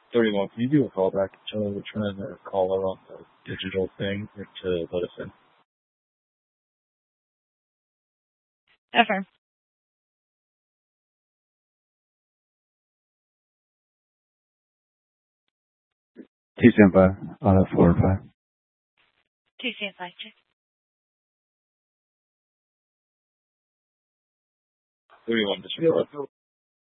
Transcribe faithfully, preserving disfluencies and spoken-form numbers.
thirty-one, can you do a call back to Charlie Return or call her on the digital thing or to let us in? Affirm. T stand five, on at four or five. T stand five, check. thirty-one, disregard.